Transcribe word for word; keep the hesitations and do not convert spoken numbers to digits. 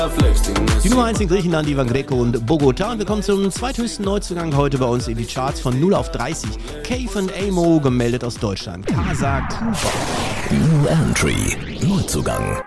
Die Nummer eins in Griechenland, Ivan Greco und Bogota. Und wir kommen zum zweithöchsten Neuzugang heute bei uns in die Charts von null auf dreißig. Cave and Amo, gemeldet aus Deutschland. Casa Cooper. New Entry, Neuzugang.